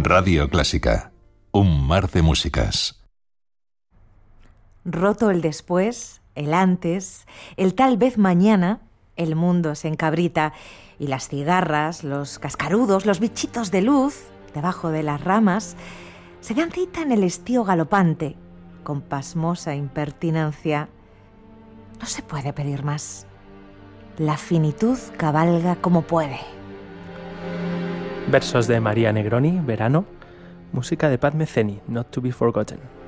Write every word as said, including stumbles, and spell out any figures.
Radio Clásica, un mar de músicas. Roto el después, el antes, el tal vez mañana, el mundo se encabrita y las cigarras, los cascarudos, los bichitos de luz debajo de las ramas se dan cita en el estío galopante con pasmosa impertinencia. No se puede pedir más. La finitud cabalga como puede. Versos de María Negroni, Verano. Música de Pat Metheny, Not to be Forgotten.